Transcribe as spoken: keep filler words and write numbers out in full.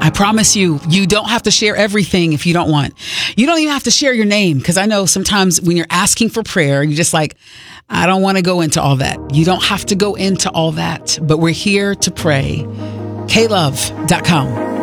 I promise you, you don't have to share everything if you don't want. You don't even have to share your name, because I know sometimes when you're asking for prayer, you're just like, I don't want to go into all that. You don't have to go into all that, but we're here to pray. K love dot com.